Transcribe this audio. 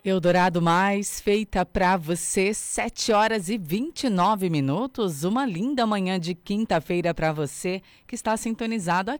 Eldorado Mais, feita para você, 7h29. Uma linda manhã de quinta-feira para você que está sintonizado